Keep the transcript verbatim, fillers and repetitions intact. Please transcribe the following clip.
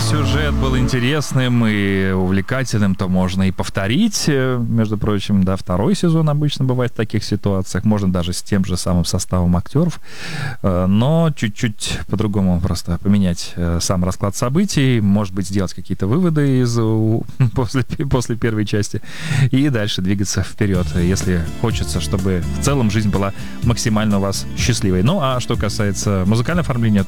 сюжет был интересным и увлекательным, то можно и повторить. Между прочим, да, второй сезон обычно бывает в таких ситуациях. Можно даже с тем же самым составом актеров, но чуть-чуть по-другому просто поменять сам расклад событий, может быть, сделать какие-то выводы из, после, после первой части и дальше двигаться вперед, если хочется, чтобы в целом жизнь была максимально у вас счастливой. Ну, а что касается музыкального оформления,